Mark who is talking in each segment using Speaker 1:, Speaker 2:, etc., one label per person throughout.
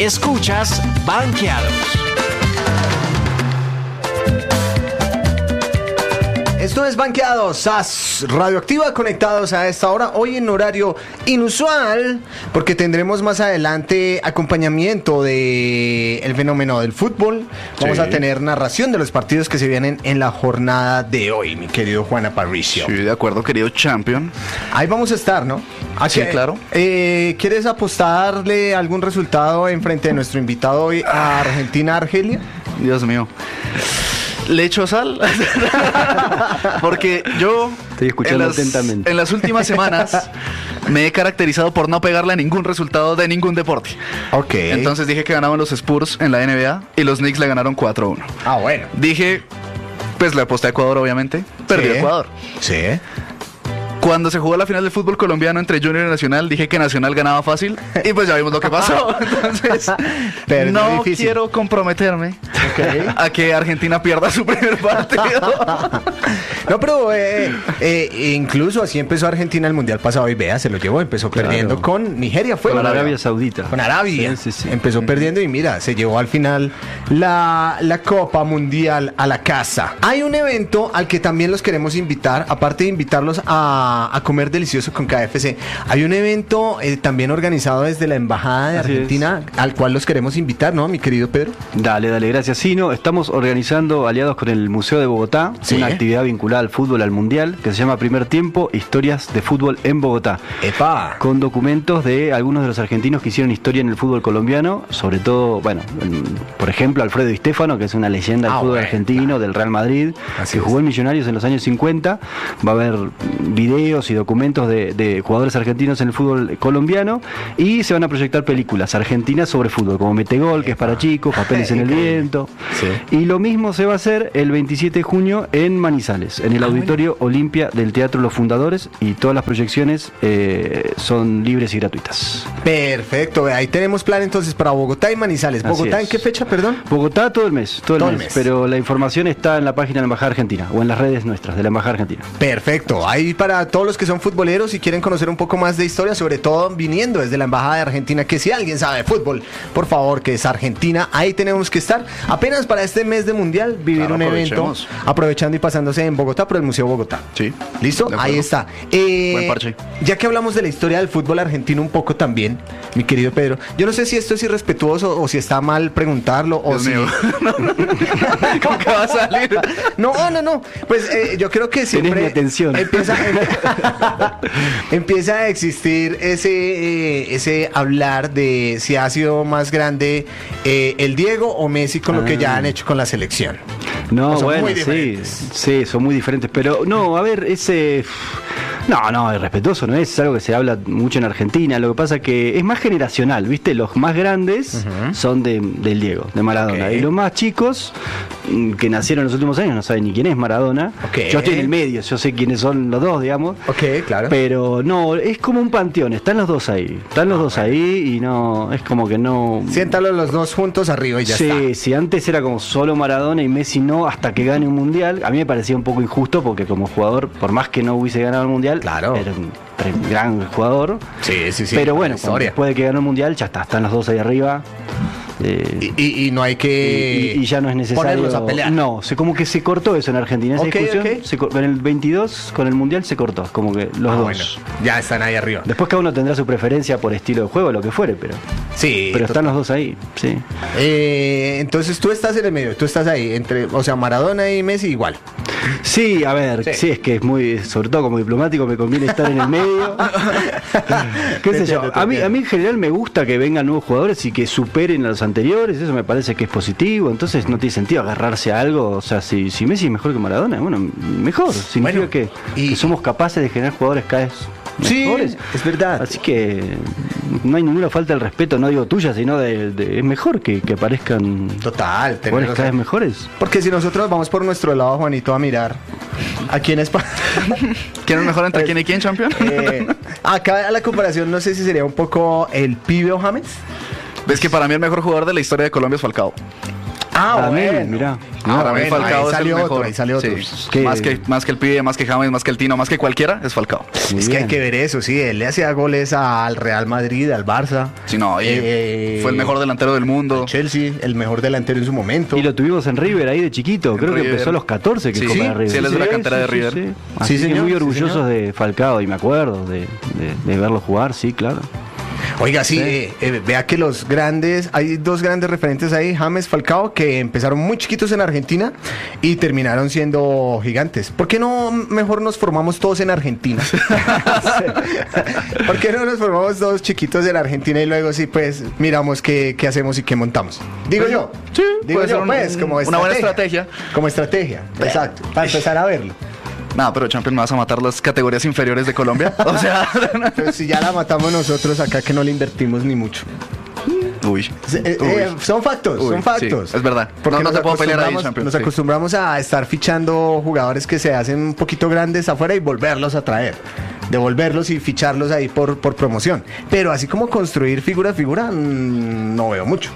Speaker 1: Escuchas Banqueados.
Speaker 2: Esto es Banqueados, SAS Radioactiva, conectados a esta hora, hoy en horario inusual, porque tendremos más adelante acompañamiento de el fenómeno del fútbol. Vamos a tener narración de los partidos que se vienen en la jornada de hoy, mi querido Juan Aparicio.
Speaker 3: Sí, de acuerdo, querido champion.
Speaker 2: Ahí vamos a estar, ¿no?
Speaker 3: Sí, claro.
Speaker 2: ¿Quieres apostarle algún resultado en frente de nuestro invitado hoy a Argentina-Argelia?
Speaker 3: Dios mío. ¿Le echo sal? Porque yo
Speaker 4: estoy escuchando atentamente.
Speaker 3: En las últimas semanas me he caracterizado por no pegarle a ningún resultado de ningún deporte.
Speaker 2: Ok.
Speaker 3: Entonces dije que ganaban los Spurs en la NBA y los Knicks le ganaron 4-1.
Speaker 2: Ah, bueno.
Speaker 3: Dije, pues le aposté a Ecuador, obviamente. Perdió Ecuador.
Speaker 2: Sí.
Speaker 3: Cuando se jugó la final del fútbol colombiano entre Junior y Nacional, dije que Nacional ganaba fácil y pues ya vimos lo que pasó. Entonces, no quiero comprometerme a que Argentina pierda su primer partido.
Speaker 2: No, pero incluso así empezó Argentina el Mundial pasado y vea, se lo llevó, empezó perdiendo con Nigeria, fue.
Speaker 4: Con Arabia Saudita.
Speaker 2: Con Arabia.
Speaker 4: Sí.
Speaker 2: Empezó perdiendo y mira, se llevó al final la Copa Mundial a la casa. Hay un evento al que también los queremos invitar, aparte de invitarlos a comer delicioso con KFC. Hay un evento también organizado desde la Embajada de Argentina al cual los queremos invitar, ¿no, mi querido Pedro?
Speaker 4: Dale, gracias. Sí, no, estamos organizando, aliados con el Museo de Bogotá, una actividad vinculada al fútbol, al Mundial, que se llama Primer Tiempo, Historias de Fútbol en Bogotá.
Speaker 2: ¡Epa! Con
Speaker 4: documentos de algunos de los argentinos que hicieron historia en el fútbol colombiano, sobre todo, bueno, por ejemplo, Alfredo Di Stéfano, que es una leyenda del fútbol argentino, del Real Madrid, que jugó en Millonarios en los años 50. Va a haber videos y documentos de jugadores argentinos en el fútbol colombiano y se van a proyectar películas argentinas sobre fútbol, como Metegol, que es para chicos, Papeles en el Viento. Sí. Y lo mismo se va a hacer el 27 de junio en Manizales, en el Auditorio Olimpia del Teatro Los Fundadores, y todas las proyecciones son libres y gratuitas.
Speaker 2: Perfecto, ahí tenemos plan entonces para Bogotá y Manizales. ¿Bogotá en qué fecha, perdón?
Speaker 4: Bogotá todo el mes, pero la información está en la página de la Embajada Argentina o en las redes nuestras de la Embajada Argentina.
Speaker 2: Perfecto, ahí para todos los que son futboleros y quieren conocer un poco más de historia, sobre todo viniendo desde la Embajada de Argentina, que si alguien sabe de fútbol, por favor, que es Argentina, ahí tenemos que estar. Apenas para este mes de Mundial, vivir un evento, aprovechando y pasándose en Bogotá por el Museo Bogotá.
Speaker 3: Sí.
Speaker 2: ¿Listo? Ahí está.
Speaker 3: Buen parche.
Speaker 2: Ya que hablamos de la historia del fútbol argentino un poco también, mi querido Pedro, yo no sé si esto es irrespetuoso o si está mal preguntarlo o si...
Speaker 3: ¿Cómo que va a salir?
Speaker 2: No. Pues yo creo que siempre...
Speaker 4: Tenés mi atención.
Speaker 2: Empieza a existir ese hablar de si ha sido más grande el Diego o Messi con lo que ya han hecho con la selección.
Speaker 4: No, bueno, sí, son muy diferentes, pero no, a ver, No, irrespetuoso no es algo que se habla mucho en Argentina. Lo que pasa es que es más generacional, ¿viste? Los más grandes son del Diego, de Maradona. Y los más chicos, que nacieron en los últimos años, no saben ni quién es Maradona. Yo estoy en el medio, yo sé quiénes son los dos, digamos.
Speaker 2: Claro.
Speaker 4: Pero no, es como un panteón, están los dos ahí. Ahí y no, es como que no...
Speaker 2: Siéntalos los dos juntos arriba y ya está.
Speaker 4: Sí, antes era como solo Maradona y Messi no, hasta que gane un Mundial. A mí me parecía un poco injusto porque como jugador, por más que no hubiese ganado el Mundial,
Speaker 2: claro,
Speaker 4: era un gran jugador.
Speaker 2: Sí.
Speaker 4: Pero bueno, después de que ganó el Mundial, ya está, están los dos ahí arriba.
Speaker 2: Y no hay que
Speaker 4: y ya no es necesario
Speaker 2: ponerlos a pelear.
Speaker 4: No, como que se cortó eso en Argentina, esa discusión. En el 22 con el Mundial se cortó, como que los dos.
Speaker 2: Bueno, ya están ahí arriba.
Speaker 4: Después cada uno tendrá su preferencia por estilo de juego, lo que fuere, pero están los dos ahí. Sí.
Speaker 2: Entonces tú estás en el medio, tú estás ahí entre, o sea, Maradona y Messi igual.
Speaker 4: Sí, a ver, sí, es que es muy, sobre todo como diplomático, me conviene estar en el medio. ¿Qué sé yo? A mí en general me gusta que vengan nuevos jugadores y que superen a los anteriores, eso me parece que es positivo, entonces no tiene sentido agarrarse a algo. O sea, si Messi es mejor que Maradona, bueno, mejor, significa que somos capaces de generar jugadores cada vez mejores.
Speaker 2: Sí, es verdad.
Speaker 4: Así que no hay ninguna falta de respeto, no digo tuya, sino es mejor que aparezcan jugadores cada vez mejores.
Speaker 2: Porque si nosotros vamos por nuestro lado, Juanito, a mirar a quién es
Speaker 3: ¿quién es mejor entre quién y quién, champion?
Speaker 2: Acá la comparación no sé si sería un poco el pibe o James.
Speaker 3: Ves que para mí el mejor jugador de la historia de Colombia es Falcao.
Speaker 2: Bueno.
Speaker 4: Mirá.
Speaker 3: Para mí Falcao es el mejor.
Speaker 2: Ahí salió otro.
Speaker 3: Sí. Más que el Pibe, más que James, más que el Tino, más que cualquiera, es Falcao.
Speaker 2: Es que hay que ver eso, sí. Él le hacía goles al Real Madrid, al Barça.
Speaker 3: Sí, no, fue el mejor delantero del mundo.
Speaker 2: Chelsea, el mejor delantero en su momento.
Speaker 4: Y lo tuvimos en River ahí de chiquito. Creo que empezó a los 14 que
Speaker 3: jugó para River. Sí, él es de la cantera de River.
Speaker 4: Sí. Así que muy orgullosos de Falcao, y me acuerdo de verlo jugar, sí, claro.
Speaker 2: Oiga, sí, vea que los grandes, hay dos grandes referentes ahí, James, Falcao, que empezaron muy chiquitos en Argentina y terminaron siendo gigantes. ¿Por qué no mejor nos formamos todos en Argentina? ¿Por qué no nos formamos todos chiquitos en Argentina y luego sí, pues, miramos qué hacemos y qué montamos? Digo yo.
Speaker 3: Sí,
Speaker 2: digo yo, pues, como
Speaker 3: una buena estrategia.
Speaker 2: Como estrategia, exacto, para empezar a verlo.
Speaker 3: No, pero Champions, me vas a matar las categorías inferiores de Colombia. O sea,
Speaker 2: pero si ya la matamos nosotros acá, que no le invertimos ni mucho.
Speaker 3: Uy.
Speaker 2: Son factos, son factos.
Speaker 3: Sí, es verdad.
Speaker 2: Porque
Speaker 3: no se puede pelear ahí, Champions.
Speaker 2: Nos acostumbramos a estar fichando jugadores que se hacen un poquito grandes afuera y volverlos a traer. Devolverlos y ficharlos ahí por promoción. Pero así como construir figura a figura, no veo mucho.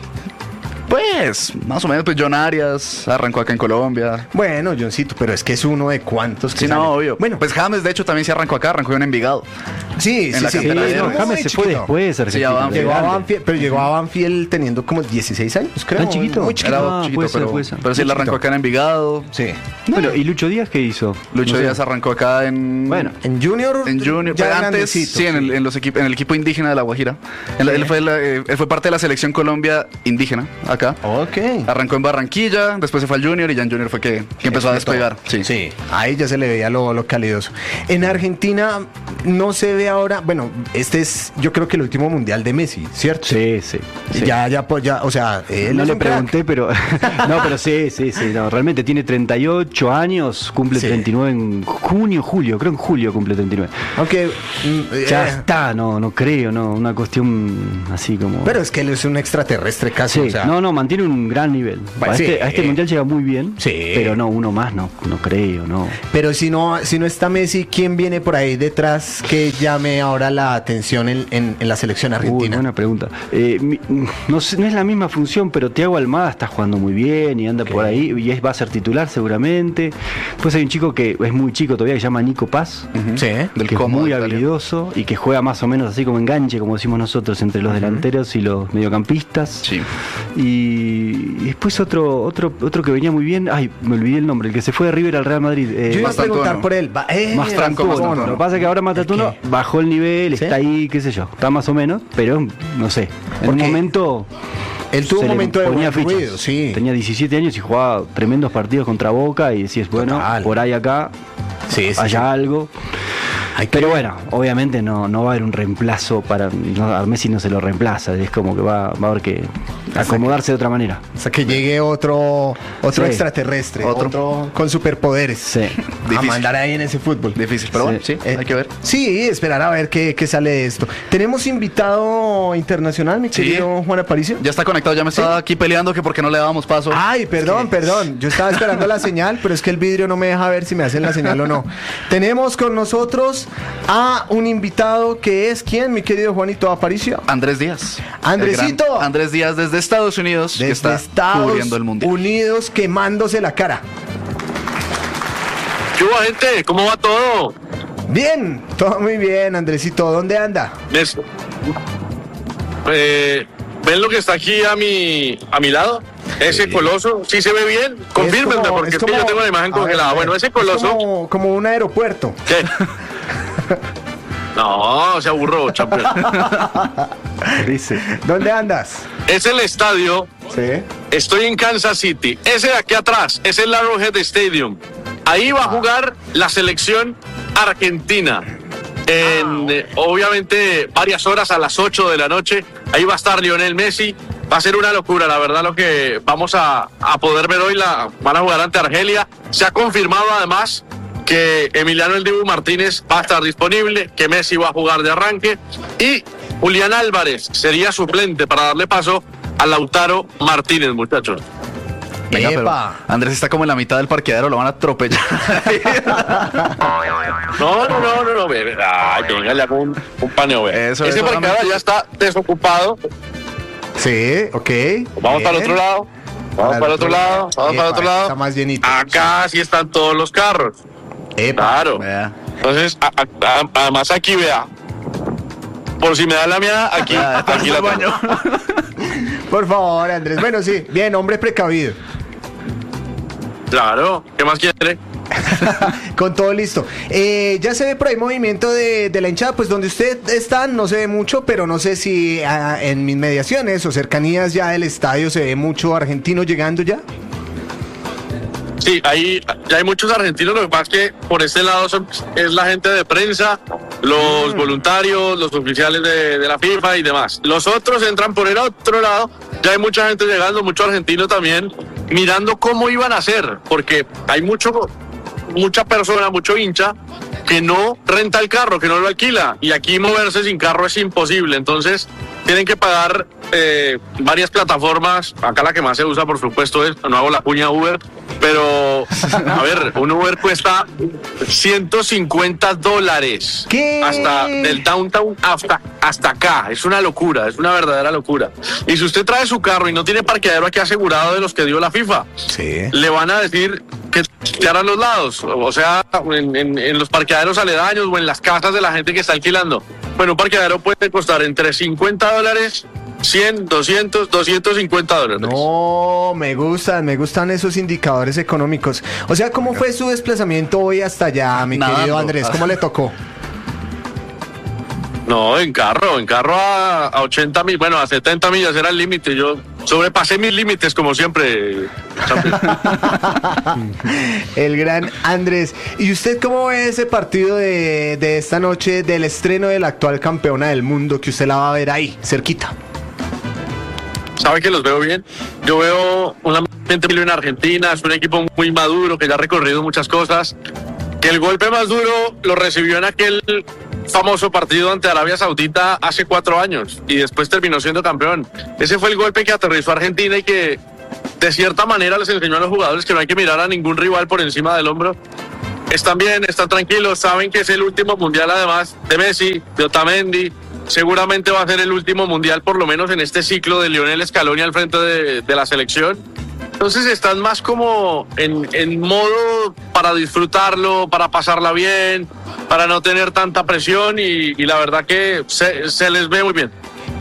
Speaker 3: Pues, más o menos, pues John Arias arrancó acá en Colombia.
Speaker 2: Bueno, Johncito, pero es que es uno de cuantos que
Speaker 3: sí,
Speaker 2: sale.
Speaker 3: No, obvio. Bueno, pues James, de hecho, también se arrancó acá, arrancó en Envigado.
Speaker 2: Sí.
Speaker 4: James se fue después.
Speaker 2: Llegó a Banfield, pero llegó a Banfield teniendo como 16 años, creo.
Speaker 4: ¿Tan chiquito?
Speaker 2: Muy chiquito.
Speaker 3: Era chiquito, pero sí, él arrancó acá en Envigado.
Speaker 2: Sí.
Speaker 4: Bueno, ¿y Lucho Díaz qué hizo?
Speaker 3: Lucho Díaz arrancó acá en...
Speaker 2: Bueno, en Junior.
Speaker 3: En Junior, pero antes, sí, en el equipo indígena de La Guajira. Él fue parte de la selección Colombia indígena acá.
Speaker 2: Ok.
Speaker 3: Arrancó en Barranquilla, después se fue al Junior y ya en Junior fue que empezó a despegar.
Speaker 2: Sí, ahí ya se le veía lo calidoso. En Argentina no se ve ahora, bueno, este es yo creo que el último mundial de Messi, ¿cierto?
Speaker 4: Sí.
Speaker 2: Ya, o sea,
Speaker 4: no le pregunté, pero no, pero sí, no, realmente tiene 38 años, cumple 39 en julio, creo en julio cumple 39.
Speaker 2: Aunque
Speaker 4: ya está, no creo, una cuestión así como.
Speaker 2: Pero es que él es un extraterrestre casi, o sea.
Speaker 4: No, mantiene un gran nivel. A este mundial llega muy bien, pero no, uno más no creo, no.
Speaker 2: Pero si no está Messi, ¿quién viene por ahí detrás que llame ahora la atención en la selección argentina?
Speaker 4: Buena pregunta. No es la misma función, pero Thiago Almada está jugando muy bien y anda por ahí y va a ser titular seguramente. Pues hay un chico que es muy chico todavía que se llama Nico Paz,
Speaker 2: que
Speaker 4: es muy habilidoso y que juega más o menos así como enganche, como decimos nosotros, entre los delanteros y los mediocampistas.
Speaker 3: Sí.
Speaker 4: Y después otro que venía muy bien, me olvidé el nombre, el que se fue de River al Real Madrid.
Speaker 2: Yo iba a preguntar por él.
Speaker 4: Mastrantuono. Lo que pasa es que ahora Matatuno bajó el nivel, está ahí, qué sé yo, está más o menos, pero no sé. En un momento.
Speaker 2: Él tuvo un momento de buen
Speaker 4: ruido, sí. Tenía 17 años y jugaba tremendos partidos contra Boca y decías, bueno, por ahí acá, allá algo. Pero bueno, obviamente no va a haber un reemplazo a Messi no se lo reemplaza, es como que va a haber que acomodarse de otra manera.
Speaker 2: O sea, que llegue otro extraterrestre, otro con superpoderes.
Speaker 4: Sí.
Speaker 2: A mandar ahí en ese fútbol.
Speaker 3: Difícil, pero bueno, hay que ver.
Speaker 2: Sí, esperar a ver qué sale de esto. Tenemos invitado internacional, mi querido Juan Aparicio.
Speaker 3: Ya está conectado, ya me estaba aquí peleando que porque no le dábamos paso.
Speaker 2: Ay, perdón. Yo estaba esperando la señal, pero es que el vidrio no me deja ver si me hacen la señal o no. Tenemos con nosotros a un invitado que es ¿quién, mi querido Juanito Aparicio?
Speaker 3: Andrés Díaz.
Speaker 2: Andresito.
Speaker 3: Andrés Díaz desde Estados Unidos, que está cubriendo el Mundial.
Speaker 2: Unidos quemándose la cara.
Speaker 5: ¿Qué hubo, gente? ¿Cómo va todo?
Speaker 2: Bien, todo muy bien, Andresito. ¿Dónde anda?
Speaker 5: ¿Ven lo que está aquí a mi lado? Ese coloso, ¿sí se ve bien? Confírmenme, porque es que yo tengo la imagen congelada. Bueno, ese coloso...
Speaker 2: como un aeropuerto.
Speaker 5: ¿Qué? No, se aburró, champion.
Speaker 2: Dice. ¿Dónde andas?
Speaker 5: Es el estadio.
Speaker 2: Sí.
Speaker 5: Estoy en Kansas City. Ese de aquí atrás es el Arrowhead Stadium. Ahí va a jugar la selección argentina. Obviamente, varias horas, a las 8 de la noche. Ahí va a estar Lionel Messi. Va a ser una locura, la verdad, lo que vamos a poder ver hoy. Van a jugar ante Argelia. Se ha confirmado, además, que Emiliano El Dibu Martínez va a estar disponible, que Messi va a jugar de arranque y Julián Álvarez sería suplente para darle paso a Lautaro Martínez, muchachos.
Speaker 3: Venga, pero Andrés está como en la mitad del parqueadero, lo van a atropellar.
Speaker 5: No. Ay, que venga, le hago un paneo. Ese parqueadero ya está desocupado.
Speaker 2: Sí, ok.
Speaker 5: Vamos al otro lado. Vamos para el otro lado, vamos para el otro lado.
Speaker 2: Está más llenito.
Speaker 5: Acá sí están todos los carros. Claro.
Speaker 3: Vea.
Speaker 5: Entonces, además aquí, vea. Por si me da la mía, aquí la baño.
Speaker 2: Por favor, Andrés. Bueno, sí, bien, hombre precavido.
Speaker 5: Claro, ¿qué más quiere?
Speaker 2: Con todo listo. Ya se ve por ahí movimiento de la hinchada, pues donde usted está no se ve mucho, pero no sé si en mis mediaciones o cercanías ya del estadio se ve mucho argentino llegando ya.
Speaker 5: Sí, ya hay muchos argentinos, lo que pasa es que por este lado es la gente de prensa, los voluntarios, los oficiales de la FIFA y demás. Los otros entran por el otro lado, ya hay mucha gente llegando, mucho argentino también, mirando cómo iban a hacer, porque hay mucha persona, mucho hincha, que no renta el carro, que no lo alquila, y aquí moverse sin carro es imposible, entonces tienen que pagar varias plataformas. Acá la que más se usa, por supuesto, no hago la cuña Uber, pero a ver, un Uber cuesta $150.
Speaker 2: ¿Qué?
Speaker 5: Hasta del downtown hasta acá. Es una locura, es una verdadera locura. Y si usted trae su carro y no tiene parqueadero aquí asegurado de los que dio la FIFA,
Speaker 2: sí,
Speaker 5: le van a decir que harán los lados, o sea, en los parqueaderos aledaños o en las casas de la gente que está alquilando. Bueno, un parqueadero puede costar entre $50, 100, 200, $250.
Speaker 2: No, me gustan esos indicadores económicos. O sea, ¿cómo fue su desplazamiento hoy hasta allá, mi querido Andrés? ¿Cómo le tocó?
Speaker 5: No, en carro a 80 mil, bueno, a 70 millas era el límite. Yo sobrepasé mis límites como siempre.
Speaker 2: El gran Andrés. ¿Y usted cómo ve ese partido de esta noche del estreno de la actual campeona del mundo, que usted la va a ver ahí, cerquita?
Speaker 5: ¿Sabe que los veo bien? Yo veo un ambiente en Argentina, es un equipo muy maduro, que ya ha recorrido muchas cosas, que el golpe más duro lo recibió en aquel famoso partido ante Arabia Saudita hace 4 años y después terminó siendo campeón. Ese fue el golpe que aterrizó a Argentina y que de cierta manera les enseñó a los jugadores que no hay que mirar a ningún rival por encima del hombro. Están bien, están tranquilos, saben que es el último mundial además de Messi, de Otamendi. Seguramente va a ser el último mundial, por lo menos en este ciclo de Lionel Scaloni al frente de la selección. Entonces están más como en modo para disfrutarlo, para pasarla bien, para no tener tanta presión y la verdad que se les ve muy bien.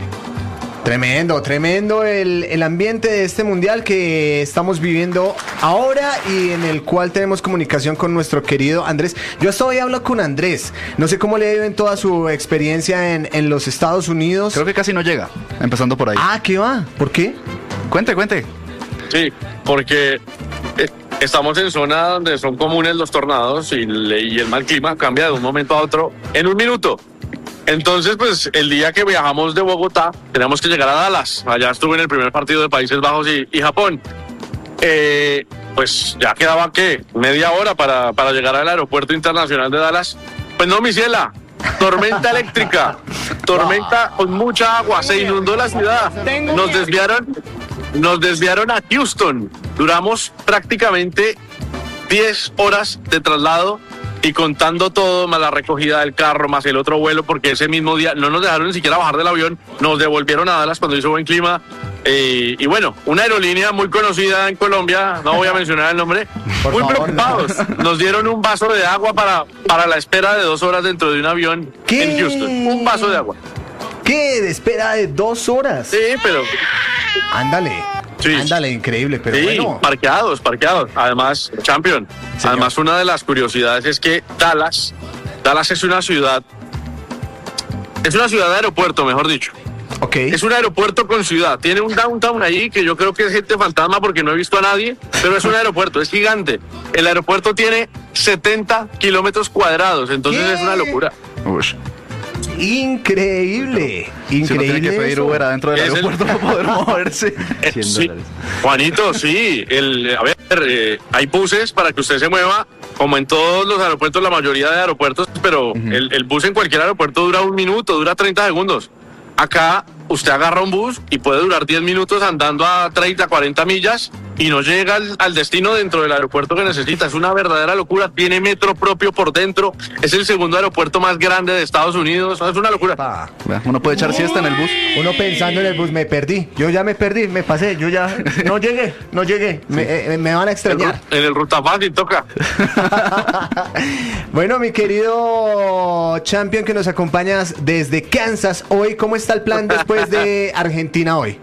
Speaker 2: Tremendo el ambiente de este mundial que estamos viviendo ahora y en el cual tenemos comunicación con nuestro querido Andrés. Yo hasta hoy hablo con Andrés. No sé cómo le ha ido en toda su experiencia en los Estados Unidos.
Speaker 3: Creo que casi no llega, empezando por ahí.
Speaker 2: Ah, ¿qué va? ¿Por qué?
Speaker 3: Cuente.
Speaker 5: Sí, porque estamos en zona donde son comunes los tornados y el mal clima cambia de un momento a otro en un minuto. Entonces, pues, el día que viajamos de Bogotá, teníamos que llegar a Dallas. Allá estuve en el primer partido de Países Bajos y Japón. Pues ya quedaba, ¿qué? Media hora para llegar al aeropuerto internacional de Dallas. Pues no, mi ciela, tormenta eléctrica, tormenta con mucha agua, se inundó la ciudad. Nos desviaron a Houston. Duramos prácticamente 10 horas de traslado. Y contando todo, más la recogida del carro, más el otro vuelo, porque ese mismo día no nos dejaron ni siquiera bajar del avión, nos devolvieron a Dallas cuando hizo buen clima. Y bueno, una aerolínea muy conocida en Colombia, no voy a mencionar el nombre, muy preocupados. Nos dieron un vaso de agua para la espera de 2 horas dentro de un avión en Houston. Un vaso de agua.
Speaker 2: ¿Qué? ¿De espera de 2 horas?
Speaker 5: Sí, pero...
Speaker 2: Ándale.
Speaker 5: Sí.
Speaker 2: Ándale, increíble, pero
Speaker 5: sí,
Speaker 2: bueno.
Speaker 5: Parqueados. Además, Champion. Señor. Además, una de las curiosidades es que Dallas es una ciudad de aeropuerto, mejor dicho.
Speaker 2: Okay.
Speaker 5: Es un aeropuerto con ciudad. Tiene un downtown ahí que yo creo que es gente fantasma porque no he visto a nadie, pero es un aeropuerto, es gigante. El aeropuerto tiene 70 kilómetros cuadrados, entonces es una locura.
Speaker 3: Ush.
Speaker 2: Increíble.
Speaker 3: Si uno tiene que pedir Uber adentro del aeropuerto para poder moverse.
Speaker 5: Sí. Juanito, sí. Hay buses para que usted se mueva, como en todos los aeropuertos, la mayoría de aeropuertos, pero el bus en cualquier aeropuerto dura 1 minuto, dura 30 segundos. Acá usted agarra un bus y puede durar 10 minutos andando a 30, 40 millas y no llega al destino dentro del aeropuerto que necesita. Es una verdadera locura. Tiene metro propio por dentro. Es el segundo aeropuerto más grande de Estados Unidos. Es una locura.
Speaker 3: Uno puede echar siesta en el bus.
Speaker 2: Uno pensando en el bus, me perdí. Yo ya me perdí, me pasé. Yo ya no llegué. Sí. Me van a extrañar.
Speaker 5: En el ruta fácil toca.
Speaker 2: Bueno, mi querido champion que nos acompañas desde Kansas hoy, ¿cómo está el plan después de Argentina hoy?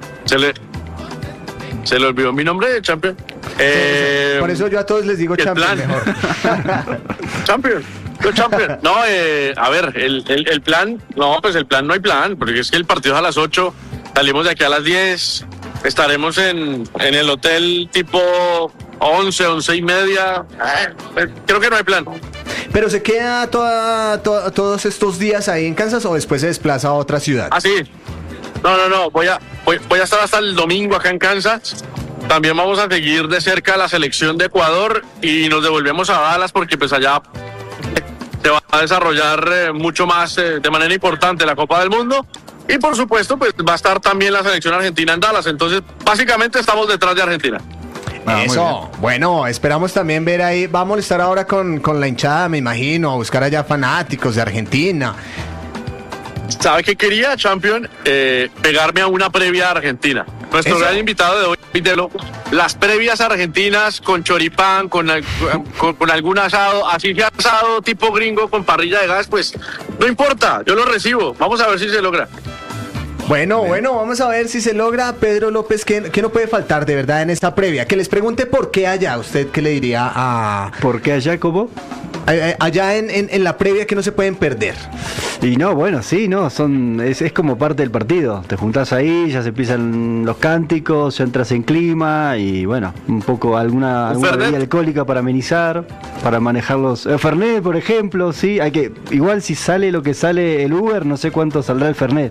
Speaker 5: Se le olvidó mi nombre, champion.
Speaker 2: Por eso yo a todos les digo champion mejor.
Speaker 5: Champion. No, a ver, el plan, pues el plan no hay plan, porque es que el partido es a las 8, salimos de aquí a las 10, estaremos en el hotel tipo 11 y media, creo que no hay plan.
Speaker 2: ¿Pero se queda todos estos días ahí en Kansas o después se desplaza a otra ciudad?
Speaker 5: Ah, sí. No, voy a estar hasta el domingo acá en Kansas. También vamos a seguir de cerca la selección de Ecuador y nos devolvemos a Dallas porque pues allá se va a desarrollar mucho más de manera importante la Copa del Mundo. Y por supuesto, pues va a estar también la selección argentina en Dallas. Entonces, básicamente estamos detrás de Argentina.
Speaker 2: Eso, bueno, esperamos también ver ahí. Va a molestar ahora con la hinchada, me imagino, a buscar allá fanáticos de Argentina.
Speaker 5: ¿Sabe qué quería, champion? Pegarme a una previa a Argentina. Nuestro gran invitado de hoy, las previas argentinas con choripán, con algún asado, así sea asado tipo gringo con parrilla de gas, pues no importa, yo lo recibo. Vamos a ver si se logra.
Speaker 2: Bueno, vamos a ver si se logra. Pedro López, ¿qué no puede faltar de verdad en esta previa? Que les pregunte por qué allá. ¿Usted qué le diría a...?
Speaker 4: ¿Por qué allá, cómo?
Speaker 2: Allá en la previa que no se pueden perder.
Speaker 4: Y no, bueno, sí, no, es como parte del partido. Te juntás ahí, ya se empiezan los cánticos, ya entras en clima y bueno, un poco alguna bebida alcohólica para amenizar, para manejar los... Fernet, por ejemplo, sí, igual si sale lo que sale el Uber, no sé cuánto saldrá el Fernet.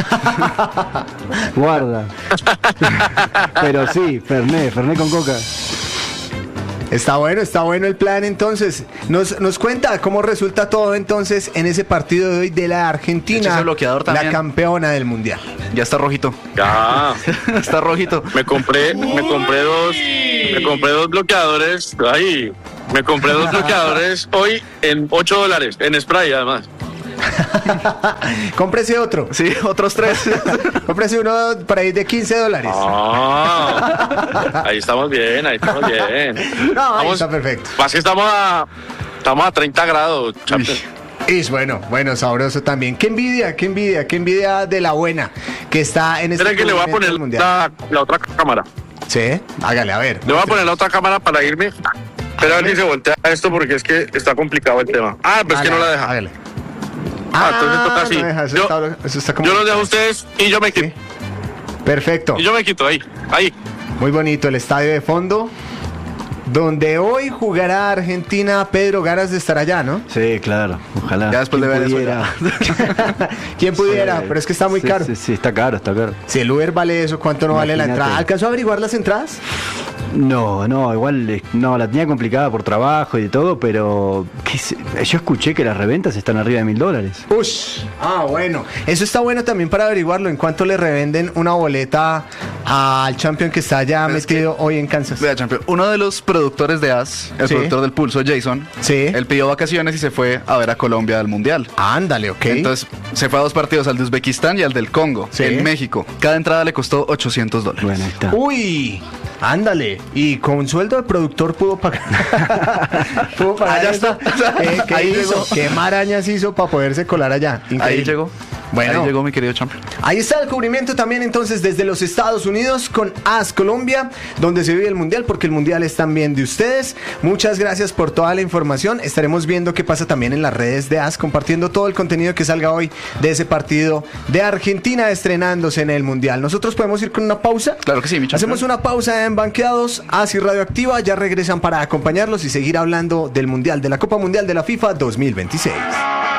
Speaker 4: Guarda. Pero sí, Fernet con coca.
Speaker 2: Está bueno el plan entonces. Nos cuenta cómo resulta todo entonces en ese partido de hoy de la Argentina, la campeona del mundial.
Speaker 3: Ya está rojito.
Speaker 5: Ya.
Speaker 3: Está rojito.
Speaker 5: Me compré dos bloqueadores. Ay, me compré dos bloqueadores hoy en $8, en spray además.
Speaker 2: Cómprese otro.
Speaker 3: Sí, otros 3.
Speaker 2: Cómprese uno para ir de $15.
Speaker 5: Ahí estamos bien.
Speaker 2: No, ahí está perfecto.
Speaker 5: Más que estamos a 30 grados, champion.
Speaker 2: Y bueno, sabroso también. Qué envidia de la buena que está en este
Speaker 5: mundial. Espera que le voy a poner la otra cámara.
Speaker 2: Sí, hágale, a ver.
Speaker 5: Le voy a poner la otra cámara para irme. Pero a ver si se voltea esto porque es que está complicado el tema. Pues que no la deja.
Speaker 2: Hágale.
Speaker 5: Entonces toca así.
Speaker 2: No deja, eso está como...
Speaker 5: Yo los dejo a ustedes y yo me quito.
Speaker 2: Sí. Perfecto.
Speaker 5: Y yo me quito, ahí.
Speaker 2: Muy bonito el estadio de fondo, donde hoy jugará Argentina. Pedro, ganas de estar allá, ¿no?
Speaker 4: Sí, claro, ojalá.
Speaker 3: Ya después de ver eso.
Speaker 2: ¿Quién pudiera? Sí, pero es que está muy caro.
Speaker 4: Sí, está caro.
Speaker 2: Si el Uber vale eso, ¿cuánto no vale la entrada? ¿Alcanzó a averiguar las entradas?
Speaker 4: No, igual no, la tenía complicada por trabajo y de todo, pero yo escuché que las reventas están arriba de $1,000.
Speaker 2: Bueno, eso está bueno también para averiguarlo. ¿En cuánto le revenden una boleta al champion que está allá metido hoy en Kansas?
Speaker 3: Vea, champion, uno de los productores de AS, el productor del Pulso, Jason, él pidió vacaciones y se fue a ver a Colombia al Mundial.
Speaker 2: Ándale, ok.
Speaker 3: Entonces se fue a 2 partidos, al de Uzbekistán y al del Congo, en México. Cada entrada le costó $800.
Speaker 4: Bueno, ahí está.
Speaker 2: Uy, ándale. Y con sueldo de productor pudo pagar.
Speaker 3: Allá está.
Speaker 2: ¿Qué hizo? ¿Qué marañas hizo para poderse colar allá? Increíble.
Speaker 3: Ahí llegó.
Speaker 2: Bueno,
Speaker 3: ahí llegó mi querido champion.
Speaker 2: Ahí está el cubrimiento también entonces desde los Estados Unidos con AS Colombia, donde se vive el mundial, porque el mundial es también de ustedes. Muchas gracias por toda la información. Estaremos viendo qué pasa también en las redes de AS, compartiendo todo el contenido que salga hoy de ese partido de Argentina estrenándose en el mundial. Nosotros podemos ir con una pausa.
Speaker 3: Claro que sí, mi champion.
Speaker 2: Hacemos una pausa en Banqueados. AS y Radioactiva ya regresan para acompañarlos y seguir hablando del mundial, de la Copa Mundial de la FIFA 2026.